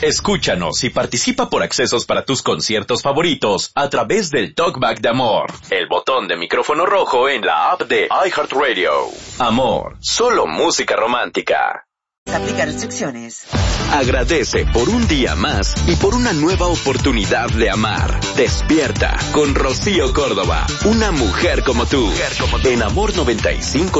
Escúchanos y participa por accesos para tus conciertos favoritos a través del Talkback de Amor, el botón de micrófono rojo en la app de iHeartRadio. Amor, solo música romántica. Aplica restricciones. Agradece por un día más y por una nueva oportunidad de amar. Despierta con Rocío Córdoba, una mujer como tú, en Amor 95.